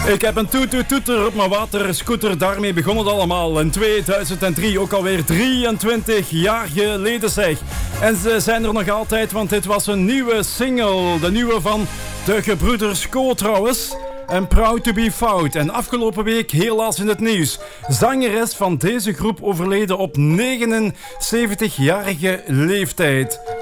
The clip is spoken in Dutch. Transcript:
Ik heb een toeter op mijn waterscooter, daarmee begon het allemaal in 2003, ook alweer 23 jaar geleden zeg. En ze zijn er nog altijd, want dit was een nieuwe single, de nieuwe van de gebroeders Ko trouwens. En Proud to be Fout. En afgelopen week helaas in het nieuws. Zangeres van deze groep overleden op 79-jarige leeftijd.